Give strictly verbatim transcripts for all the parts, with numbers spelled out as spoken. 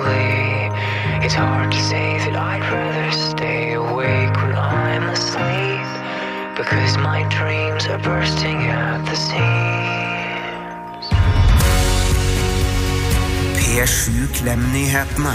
slowly. It's hard to say that I'd rather stay awake when I'm asleep, because my dreams are bursting at the seams. P sju Klem-nyhetene.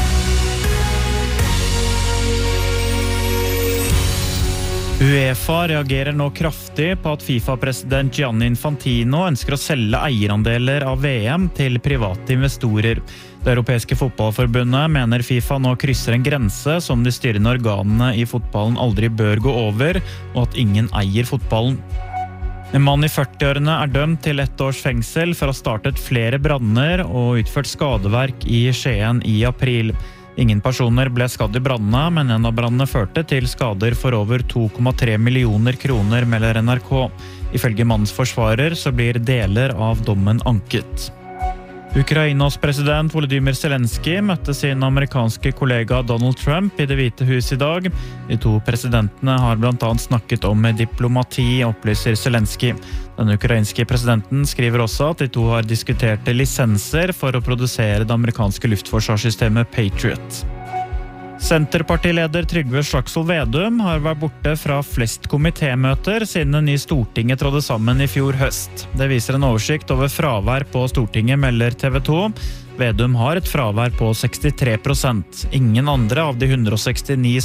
UEFA reagerer nå kraftig på at FIFA-president Gianni Infantino ønsker å selge eierandeler av V M til private investorer. Det europeiske fotballforbundet mener FIFA nå krysser en grense som de styrende organene i fotballen aldri bør gå over, og at ingen eier fotballen. En mann i førtiårene er dømt til ett års fengsel for å ha startet flere branner og utført skadeverk i Skien i april. Ingen personer ble skadd i brannene, men en av brannene førte til skader for over to komma tre millioner kroner, melder N R K. Ifølge mannens forsvarer så blir deler av dommen anket. Ukrainas president Volodymyr Zelensky møtte sin amerikanske kollega Donald Trump i Det hvite hus i dag. De to presidentene har blant annet snakket om diplomati, opplyser Zelensky. Den ukrainske presidenten skriver også at de to har diskutert lisenser for å produsere det amerikanske luftforsvarssystemet Patriot. Senterpartileder Trygve Slagsvold Vedum har vært borte fra flest komitémøter siden den nye Stortinget trådde sammen i fjor høst. Det viser en oversikt over fravær på Stortinget, melder T V to. Vedum har et fravær på sekstitre prosent. Ingen andre av de one hundred sixty-nine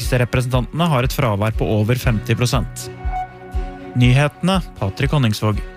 stortingsrepresentantene har et fravær på over femti prosent. Nyhetene, Patrick Honningsvåg.